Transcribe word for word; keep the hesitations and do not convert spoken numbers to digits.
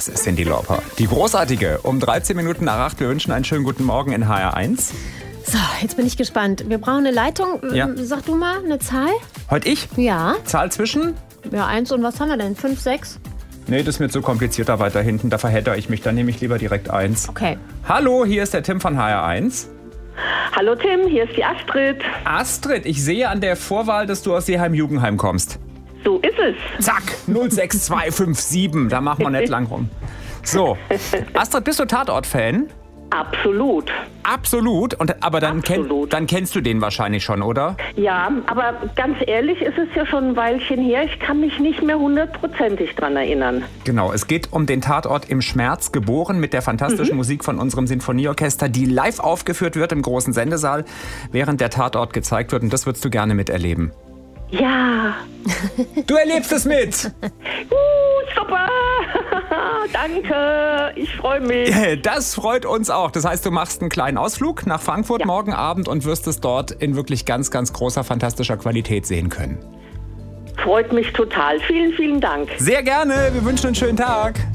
Das ist Cyndi Lauper. Die Großartige. Um dreizehn Minuten nach acht. Wir wünschen einen schönen guten Morgen in H R eins. So, jetzt bin ich gespannt. Wir brauchen eine Leitung. Ja. Sag du mal eine Zahl. Heute ich? Ja. Zahl zwischen? Ja, eins und was haben wir denn? Fünf, sechs? Nee, das ist mir zu komplizierter weiter hinten. Da verhedder ich mich. Dann nehme ich lieber direkt eins. Okay. Hallo, hier ist der Tim von H R eins. Hallo Tim, hier ist die Astrid. Astrid, ich sehe an der Vorwahl, dass du aus Seeheim-Jugendheim kommst. So ist es. Zack, null sechs zwei fünf sieben. Da machen wir nicht lang rum. So, Astrid, bist du Tatort-Fan? Absolut. Absolut. Und, aber dann, Absolut. Kenn, dann kennst du den wahrscheinlich schon, oder? Ja, aber ganz ehrlich, ist es ja schon ein Weilchen her. Ich kann mich nicht mehr hundertprozentig dran erinnern. Genau, es geht um den Tatort Im Schmerz, geboren mit der fantastischen mhm. Musik von unserem Sinfonieorchester, die live aufgeführt wird im großen Sendesaal, während der Tatort gezeigt wird. Und das würdest du gerne miterleben. Ja. Du erlebst es mit. Uh, super. Danke. Ich freue mich. Das freut uns auch. Das heißt, du machst einen kleinen Ausflug nach Frankfurt ja. morgen Abend und wirst es dort in wirklich ganz, ganz großer, fantastischer Qualität sehen können. Freut mich total. Vielen, vielen Dank. Sehr gerne. Wir wünschen einen schönen Tag.